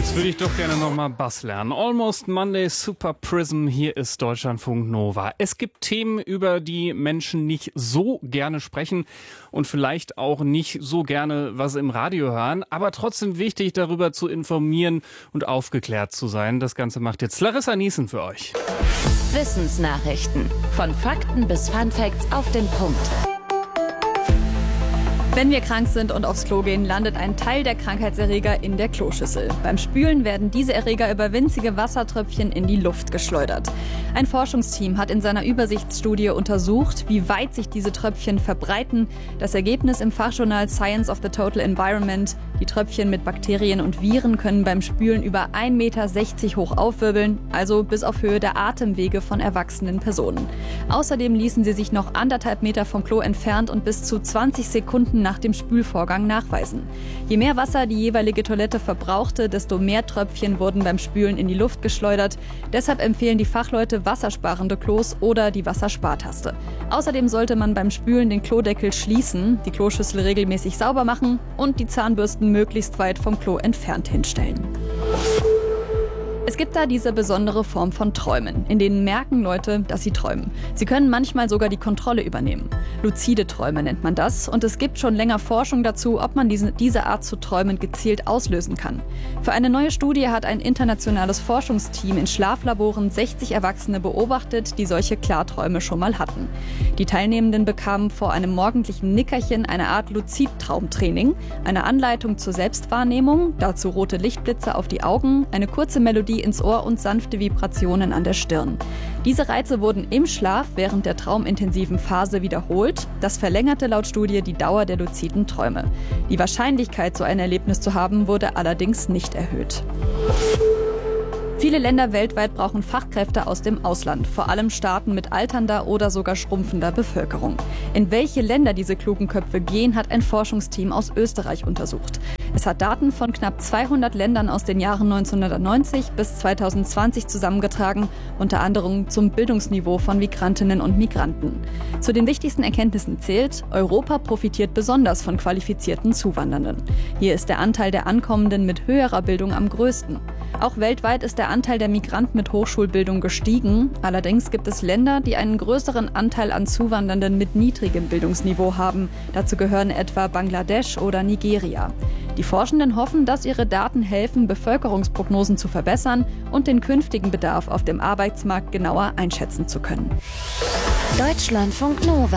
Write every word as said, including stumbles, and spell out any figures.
Jetzt würde ich doch gerne nochmal Bass lernen. Almost Monday, Super Prism, hier ist Deutschlandfunk Nova. Es gibt Themen, über die Menschen nicht so gerne sprechen und vielleicht auch nicht so gerne was im Radio hören, aber trotzdem wichtig, darüber zu informieren und aufgeklärt zu sein. Das Ganze macht jetzt Larissa Niesen für euch. Wissensnachrichten. Von Fakten bis Funfacts auf den Punkt. Wenn wir krank sind und aufs Klo gehen, landet ein Teil der Krankheitserreger in der Kloschüssel. Beim Spülen werden diese Erreger über winzige Wassertröpfchen in die Luft geschleudert. Ein Forschungsteam hat in seiner Übersichtsstudie untersucht, wie weit sich diese Tröpfchen verbreiten. Das Ergebnis im Fachjournal Science of the Total Environment: Die Tröpfchen mit Bakterien und Viren können beim Spülen über ein Meter sechzig hoch aufwirbeln, also bis auf Höhe der Atemwege von erwachsenen Personen. Außerdem ließen sie sich noch anderthalb Meter vom Klo entfernt und bis zu zwanzig Sekunden nach dem Spülvorgang nachweisen. Je mehr Wasser die jeweilige Toilette verbrauchte, desto mehr Tröpfchen wurden beim Spülen in die Luft geschleudert. Deshalb empfehlen die Fachleute wassersparende Klos oder die Wasserspartaste. Außerdem sollte man beim Spülen den Klodeckel schließen, die Kloschüssel regelmäßig sauber machen und die Zahnbürsten möglichst weit vom Klo entfernt hinstellen. Es gibt da diese besondere Form von Träumen, in denen merken Leute, dass sie träumen. Sie können manchmal sogar die Kontrolle übernehmen. Luzide Träume nennt man das, und es gibt schon länger Forschung dazu, ob man diese, diese Art zu träumen gezielt auslösen kann. Für eine neue Studie hat ein internationales Forschungsteam in Schlaflaboren sechzig Erwachsene beobachtet, die solche Klarträume schon mal hatten. Die Teilnehmenden bekamen vor einem morgendlichen Nickerchen eine Art Luzidtraumtraining, eine Anleitung zur Selbstwahrnehmung, dazu rote Lichtblitze auf die Augen, eine kurze Melodie ins Ohr und sanfte Vibrationen an der Stirn. Diese Reize wurden im Schlaf während der traumintensiven Phase wiederholt. Das verlängerte laut Studie die Dauer der luziden Träume. Die Wahrscheinlichkeit, so ein Erlebnis zu haben, wurde allerdings nicht erhöht. Viele Länder weltweit brauchen Fachkräfte aus dem Ausland, vor allem Staaten mit alternder oder sogar schrumpfender Bevölkerung. In welche Länder diese klugen Köpfe gehen, hat ein Forschungsteam aus Österreich untersucht. Es hat Daten von knapp zweihundert Ländern aus den Jahren neunzehnhundertneunzig bis zweitausendzwanzig zusammengetragen, unter anderem zum Bildungsniveau von Migrantinnen und Migranten. Zu den wichtigsten Erkenntnissen zählt: Europa profitiert besonders von qualifizierten Zuwandernden. Hier ist der Anteil der Ankommenden mit höherer Bildung am größten. Auch weltweit ist der Anteil der Migranten mit Hochschulbildung gestiegen. Allerdings gibt es Länder, die einen größeren Anteil an Zuwandernden mit niedrigem Bildungsniveau haben. Dazu gehören etwa Bangladesch oder Nigeria. Die Forschenden hoffen, dass ihre Daten helfen, Bevölkerungsprognosen zu verbessern und den künftigen Bedarf auf dem Arbeitsmarkt genauer einschätzen zu können. Deutschlandfunk Nova.